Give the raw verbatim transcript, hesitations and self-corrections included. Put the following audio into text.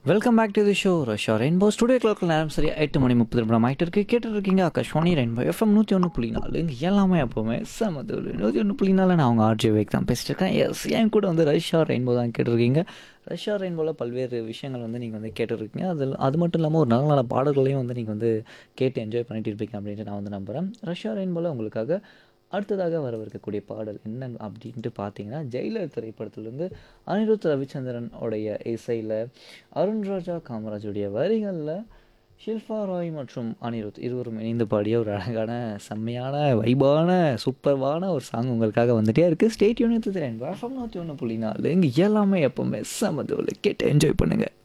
welcome back to the show Russia rainbow studio clock நேரம் சரியா எட்டு மணி முப்பது நிமிடம் ஆகிட்டு இருக்கு கேட்டு இருக்கீங்க ஆகாஷ்வாணி ரெயின்போ எஃப்எம் நூற்றி ஒன்று புள்ளி நாலு இங்கே எல்லாமே எப்போவுமே சமதூர் நூற்றி ஒன்று புள்ளி நாலு நான் அவங்க ஆர்ஜி வேக் தான் பேசிட்டு இருக்கேன் எஸ் என் கூட வந்து ரஷ்யா ரெயின்போ தான் கேட்டிருக்கீங்க ரஷ்யா ரெயின்போவில் பல்வேறு விஷயங்கள் வந்து நீங்கள் வந்து கேட்டுருக்கீங்க அதில் அது மட்டும் இல்லாமல் ஒரு நல்ல நல்ல பாடல்களையும் வந்து நீங்கள் வந்து கேட்டு என்ஜாய் பண்ணிட்டு இருப்பீங்க அப்படின்ட்டு நான் வந்து நம்புகிறேன் ரஷ்யா ரெயின்போவில் உங்களுக்காக அடுத்ததாக வரவிருக்கக்கூடிய பாடல் என்ன அப்படின்ட்டு பார்த்தீங்கன்னா ஜெயிலர் திரைப்படத்துலேருந்து அனிருத் ரவிச்சந்திரன் உடைய இசையில் அருண்ராஜா காமராஜுடைய வரிகளில் ஷில்பா ராய் மற்றும் அனிருத் இருவரும் இணைந்து பாடிய ஒரு அழகான செம்மையான வைபான சூப்பர்வான ஒரு சாங் உங்களுக்காக வந்துட்டே இருக்குது ஸ்டேட் யூனியத்து திறன் எஃப்எம் நூற்றி ஒன்று புள்ளி நாலு இங்கே எல்லாமே எப்போவுமே சமதோல் கேட்டு என்ஜாய் பண்ணுங்கள்